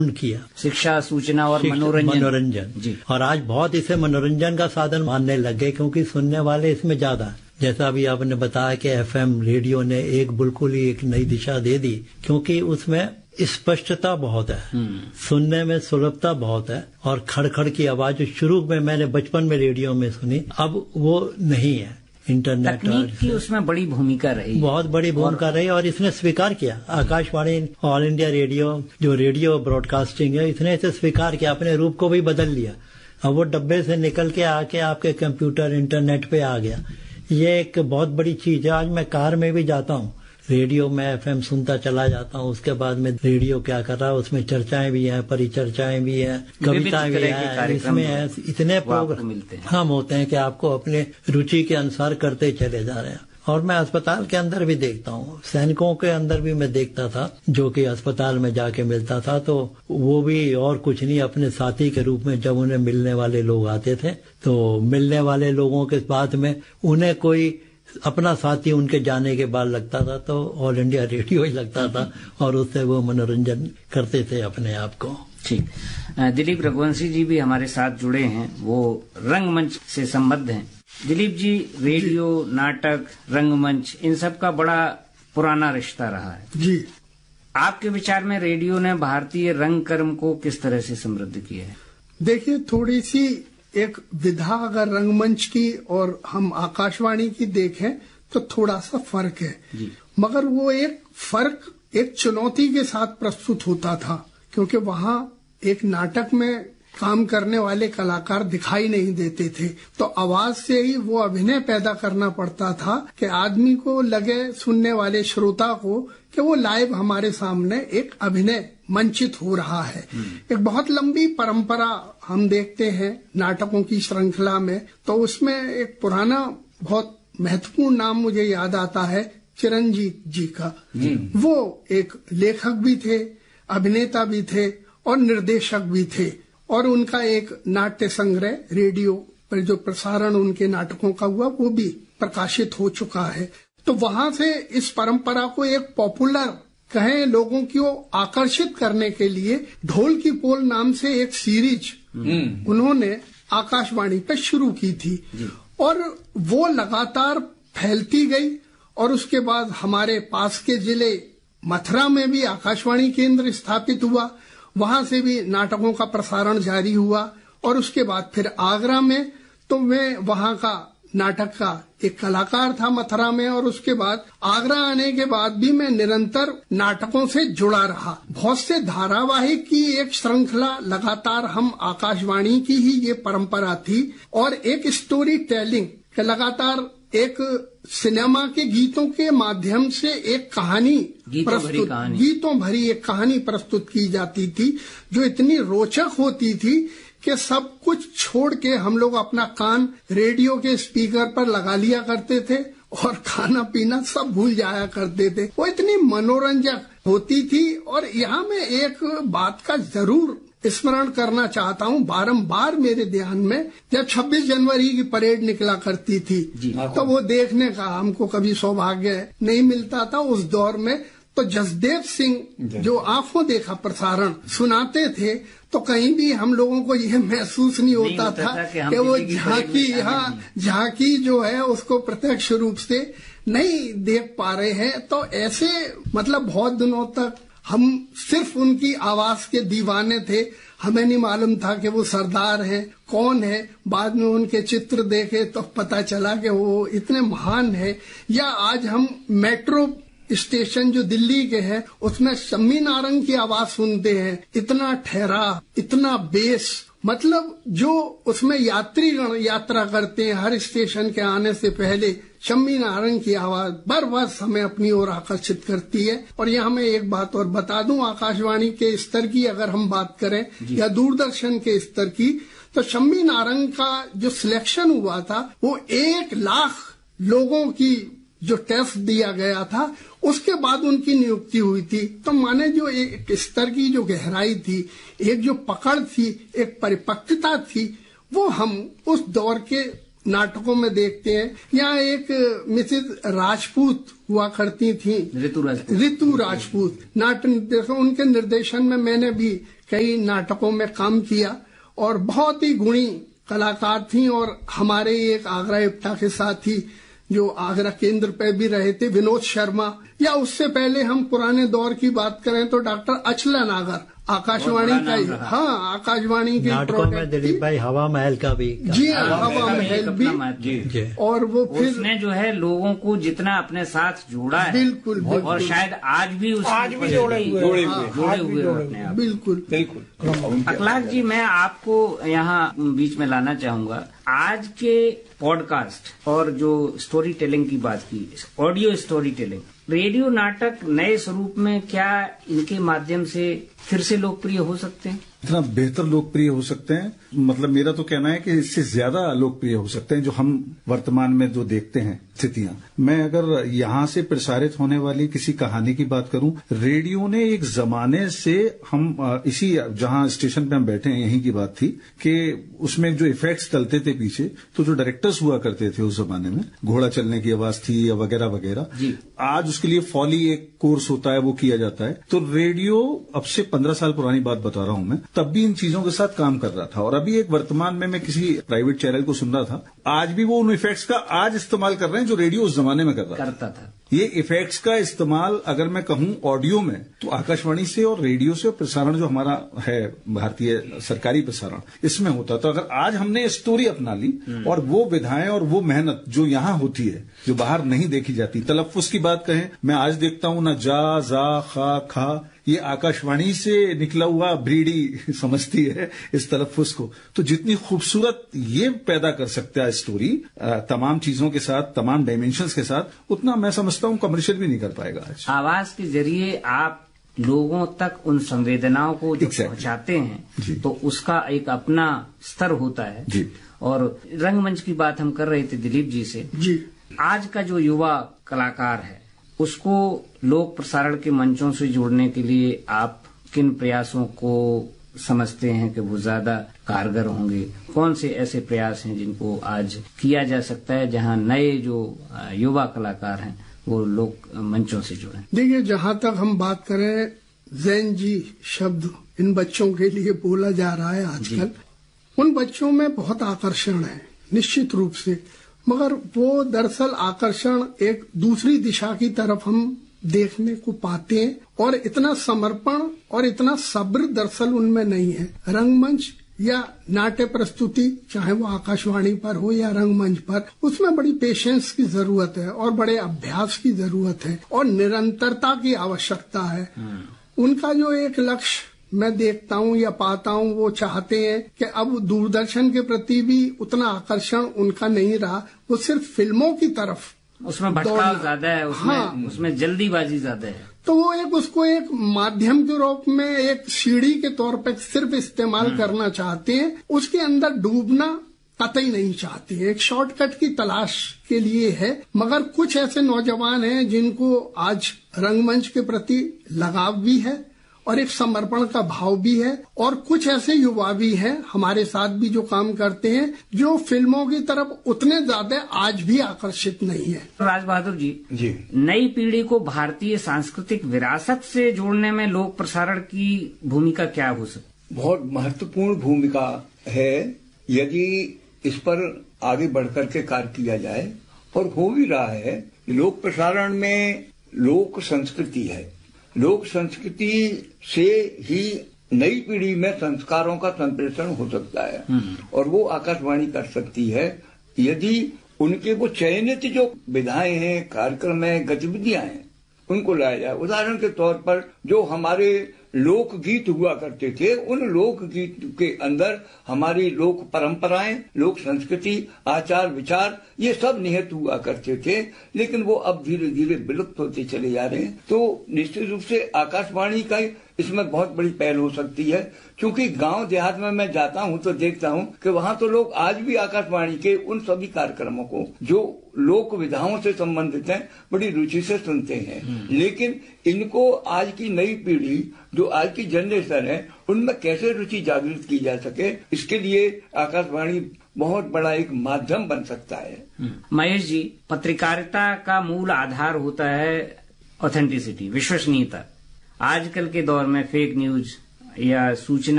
किया, शिक्षा, सूचना और मनोरंजन जी। और आज बहुत इसे मनोरंजन का साधन मानने लग गए, क्योंकि सुनने वाले इसमें ज्यादा है। जैसा अभी आपने बताया कि एफएम रेडियो ने बिल्कुल ही एक नई दिशा दे दी, क्योंकि उसमें स्पष्टता बहुत है, सुनने में सुलभता बहुत है, और खड़खड़ की आवाज जो शुरू में मैंने बचपन में रेडियो में सुनी, अब वो नहीं है। इंटरनेट तकनीक की उसमें बड़ी भूमिका रही, बहुत बड़ी भूमिका रही, और इसने स्वीकार किया। आकाशवाणी, ऑल इंडिया रेडियो, जो रेडियो ब्रॉडकास्टिंग है, इसने इसे स्वीकार किया, अपने रूप को भी बदल लिया। अब वो डब्बे से निकल के आके आपके कंप्यूटर, इंटरनेट पे आ गया। ये एक बहुत बड़ी चीज है। आज मैं कार में भी जाता हूँ, रेडियो में एफएम सुनता चला जाता हूँ, उसके बाद में रेडियो क्या कर रहा है, उसमें चर्चाएं भी हैं, परिचर्चाएं भी हैं, कविताएं भी हैं, इसमें है, इतने प्रोग्राम हम होते हैं कि आपको अपने रुचि के अनुसार करते चले जा रहे हैं। और मैं अस्पताल के अंदर भी देखता हूँ, सैनिकों के अंदर भी मैं देखता था, जो कि अस्पताल में जाके मिलता था, तो वो भी और कुछ नहीं, अपने साथी के रूप में जब उन्हें मिलने वाले लोग आते थे, तो मिलने वाले लोगों के बाद में उन्हें कोई अपना साथी उनके जाने के बाद लगता था, तो ऑल इंडिया रेडियो ही लगता था, और उससे वो मनोरंजन करते थे अपने आप को। ठीक। दिलीप रघुवंशी जी भी हमारे साथ जुड़े हैं, वो रंगमंच से संबद्ध हैं। दिलीप जी, रेडियो, नाटक, रंगमंच, इन सब का बड़ा पुराना रिश्ता रहा है जी। आपके विचार में रेडियो ने भारतीय रंगकर्म को किस तरह से समृद्ध किया है? देखिए, थोड़ी सी एक विधा अगर रंगमंच की और हम आकाशवाणी की देखें तो थोड़ा सा फर्क है जी। मगर वो एक फर्क एक चुनौती के साथ प्रस्तुत होता था, क्योंकि वहाँ एक नाटक में काम करने वाले कलाकार दिखाई नहीं देते थे, तो आवाज से ही वो अभिनय पैदा करना पड़ता था कि आदमी को लगे, सुनने वाले श्रोता को, कि वो लाइव हमारे सामने एक अभिनय मंचित हो रहा है। एक बहुत लंबी परंपरा हम देखते हैं नाटकों की श्रृंखला में, तो उसमें एक पुराना बहुत महत्वपूर्ण नाम मुझे याद आता है, चिरंजीव जी का। वो एक लेखक भी थे, अभिनेता भी थे और निर्देशक भी थे, और उनका एक नाट्य संग्रह रेडियो पर जो प्रसारण उनके नाटकों का हुआ वो भी प्रकाशित हो चुका है। तो वहां से इस परंपरा को एक पॉपुलर कहें, लोगों को आकर्षित करने के लिए ढोल की पोल नाम से एक सीरीज उन्होंने आकाशवाणी पे शुरू की थी, और वो लगातार फैलती गई। और उसके बाद हमारे पास के जिले मथुरा में भी आकाशवाणी केंद्र स्थापित हुआ, वहां से भी नाटकों का प्रसारण जारी हुआ। और उसके बाद फिर आगरा में, तो मैं वहां का नाटक का एक कलाकार था मथुरा में, और उसके बाद आगरा आने के बाद भी मैं निरंतर नाटकों से जुड़ा रहा। बहुत से धारावाहिक की एक श्रृंखला लगातार हम आकाशवाणी की ही ये परंपरा थी, और एक स्टोरी टेलिंग लगातार एक सिनेमा के गीतों के माध्यम से एक कहानी गीतों भरी एक कहानी प्रस्तुत की जाती थी, जो इतनी रोचक होती थी कि सब कुछ छोड़ के हम लोग अपना कान रेडियो के स्पीकर पर लगा लिया करते थे और खाना पीना सब भूल जाया करते थे। वो इतनी मनोरंजक होती थी। और यहाँ मैं एक बात का जरूर स्मरण करना चाहता हूँ, बारंबार मेरे ध्यान में, जब 26 जनवरी की परेड निकला करती थी तो वो देखने का हमको कभी सौभाग्य नहीं मिलता था उस दौर में। तो जसदेव सिंह जो आंखों देखा प्रसारण सुनाते थे, तो कहीं भी हम लोगों को यह महसूस नहीं होता था कि वो झांकी जो है उसको प्रत्यक्ष रूप से नहीं देख पा रहे हैं। तो ऐसे मतलब बहुत दिनों तक हम सिर्फ उनकी आवाज के दीवाने थे, हमें नहीं मालूम था कि वो सरदार हैं, कौन है। बाद में उनके चित्र देखे तो पता चला कि वो इतने महान है। या आज हम मेट्रो स्टेशन जो दिल्ली के हैं उसमें शम्मी नारंग की आवाज सुनते हैं, इतना ठहराव, इतना बेस, मतलब जो उसमें यात्रीगण यात्रा करते हैं हर स्टेशन के आने से पहले शम्मी नारंग की आवाज बर्बाद हमें अपनी ओर आकर्षित करती है। और यहाँ मैं एक बात और बता दूं, आकाशवाणी के स्तर की अगर हम बात करें या दूरदर्शन के स्तर की, तो शम्मी नारंग का जो सिलेक्शन हुआ था वो 1 लाख लोगों की जो टेस्ट दिया गया था उसके बाद उनकी नियुक्ति हुई थी। तो माने जो एक स्तर की जो गहराई थी, एक जो पकड़ थी, एक परिपक्वता थी, वो हम उस दौर के नाटकों में देखते हैं। यहाँ एक मिसेज राजपूत हुआ करती थी, ऋतु राजपूत नाट्य निर्देशक, उनके निर्देशन में मैंने भी कई नाटकों में काम किया और बहुत ही गुणी कलाकार थी। और हमारे एक आगरा इप्टा के साथ ही जो आगरा केंद्र पे भी रहे थे विनोद शर्मा, या उससे पहले हम पुराने दौर की बात करें तो डॉक्टर अचला नागर आकाशवाणी का ही, हाँ आकाशवाणी के नाटकों में दिलीप भाई हवा महल का भी, जी हवा महल भी, और वो फिर उसने जो है लोगों को जितना अपने साथ जोड़ा है, बिल्कुल, और शायद आज भी जोड़े हुए बिल्कुल। अखलाक जी, मैं आपको यहाँ बीच में लाना चाहूंगा। आज के पॉडकास्ट और जो स्टोरी टेलिंग की बात की, ऑडियो स्टोरी टेलिंग, रेडियो नाटक नए स्वरूप में क्या इनके माध्यम से फिर से लोकप्रिय हो सकते हैं? इतना बेहतर लोकप्रिय हो सकते हैं, मतलब मेरा तो कहना है कि इससे ज्यादा लोकप्रिय हो सकते हैं जो हम वर्तमान में जो देखते हैं स्थितियां। मैं अगर यहाँ से प्रसारित होने वाली किसी कहानी की बात करूं, रेडियो ने एक जमाने से, हम इसी जहां स्टेशन पे हम बैठे हैं यहीं की बात थी कि उसमें जो इफेक्ट्स चलते थे पीछे, तो जो डायरेक्टर्स हुआ करते थे उस जमाने में, घोड़ा चलने की आवाज थी या वगैरह वगैरह, आज उसके लिए फॉली एक कोर्स होता है, वो किया जाता है। तो रेडियो अब से 15 साल पुरानी बात बता रहा हूं मैं, तब भी इन चीजों के साथ काम कर रहा था। और अभी एक वर्तमान में मैं किसी प्राइवेट चैनल को सुन रहा था, आज भी वो उन इफेक्ट्स का आज इस्तेमाल कर रहे हैं जो रेडियो उस जमाने में करता था। ये इफेक्ट्स का इस्तेमाल अगर मैं कहूं ऑडियो में, तो आकाशवाणी से और रेडियो से, और प्रसारण जो हमारा है भारतीय सरकारी प्रसारण, इसमें होता। तो अगर आज हमने स्टोरी अपना ली और वो विधाएं और वो मेहनत जो यहाँ होती है, जो बाहर नहीं देखी जाती, तलफ्फुज की बात कहें, मैं आज देखता हूं ना जा, जा, खा, खा, ये आकाशवाणी से निकला हुआ ब्रीडी समझती है इस तलफ्फुज को। तो जितनी खूबसूरत ये पैदा कर सकता है स्टोरी, तमाम चीजों के साथ, तमाम डायमेंशंस के साथ, उतना मैं समझता हूं कमर्शियल भी नहीं कर पाएगा आज। आवाज के जरिए आप लोगों तक उन संवेदनाओं को जो पहुंचाते हैं, तो उसका एक अपना स्तर होता है जी। और रंगमंच की बात हम कर रहे थे दिलीप जी से जी। आज का जो युवा कलाकार है, उसको लोक प्रसारण के मंचों से जोड़ने के लिए आप किन प्रयासों को समझते हैं कि वो ज्यादा कारगर होंगे? कौन से ऐसे प्रयास हैं जिनको आज किया जा सकता है, जहां नए जो युवा कलाकार हैं वो लोक मंचों से जुड़े? देखिए, जहां तक हम बात करें, जैन जी शब्द इन बच्चों के लिए बोला जा रहा है आजकल, उन बच्चों में बहुत आकर्षण है निश्चित रूप से, मगर वो दरअसल आकर्षण एक दूसरी दिशा की तरफ हम देखने को पाते हैं, और इतना समर्पण और इतना सब्र दरअसल उनमें नहीं है। रंगमंच या नाट्य प्रस्तुति, चाहे वो आकाशवाणी पर हो या रंगमंच पर, उसमें बड़ी पेशेंस की जरूरत है और बड़े अभ्यास की जरूरत है और निरंतरता की आवश्यकता है। उनका जो एक लक्ष्य मैं देखता हूँ या पाता हूँ, वो चाहते हैं कि अब दूरदर्शन के प्रति भी उतना आकर्षण उनका नहीं रहा, वो सिर्फ फिल्मों की तरफ, उसमें भटकाव ज्यादा है, उसमें जल्दीबाजी ज्यादा है, तो वो उसको एक माध्यम के रूप में, एक सीढ़ी के तौर पर सिर्फ इस्तेमाल करना चाहते हैं, उसके अंदर डूबना कतई नहीं चाहते हैं। एक शॉर्टकट की तलाश के लिए है। मगर कुछ ऐसे नौजवान हैं जिनको आज रंगमंच के प्रति लगाव भी है और एक समर्पण का भाव भी है, और कुछ ऐसे युवा भी हैं हमारे साथ भी जो काम करते हैं, जो फिल्मों की तरफ उतने ज्यादा आज भी आकर्षित नहीं है। राज बहादुर जी, नई पीढ़ी को भारतीय सांस्कृतिक विरासत से जोड़ने में लोक प्रसारण की भूमिका क्या हो सकती? बहुत महत्वपूर्ण भूमिका है, यदि इस पर आगे बढ़कर के कार्य किया जाए, और हो भी रहा है। लोक प्रसारण में लोक संस्कृति है, लोक संस्कृति से ही नई पीढ़ी में संस्कारों का संप्रेषण हो सकता है, और वो आकाशवाणी कर सकती है यदि उनके वो चयनित जो विधाएं हैं, कार्यक्रम है, गतिविधियां हैं, उनको लाया जाए। उदाहरण के तौर पर जो हमारे लोकगीत हुआ करते थे, उन लोकगीत के अंदर हमारी लोक परंपराएं, लोक संस्कृति, आचार विचार, ये सब निहित हुआ करते थे, लेकिन वो अब धीरे धीरे विलुप्त होते चले जा रहे हैं। तो निश्चित रूप से आकाशवाणी का इसमें बहुत बड़ी पहल हो सकती है, क्योंकि गांव देहात में मैं जाता हूं तो देखता हूं कि वहां तो लोग आज भी आकाशवाणी के उन सभी कार्यक्रमों को जो लोक विधाओं से संबंधित हैं बड़ी रुचि से सुनते हैं। लेकिन इनको आज की नई पीढ़ी, जो आज की जनरेशन है, उनमें कैसे रुचि जागृत की जा सके, इसके लिए आकाशवाणी बहुत बड़ा एक माध्यम बन सकता है। महेश जी, पत्रकारिता का मूल आधार होता है ऑथेंटिसिटी, विश्वसनीयता। आजकल के दौर में फेक न्यूज या सूचना